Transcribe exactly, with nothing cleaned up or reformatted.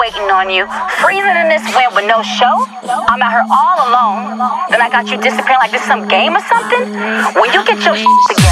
waiting on you, freezing in this wind with no show. I'm out here all alone. Then I got you disappearing like this some game or something. When you get your shit together.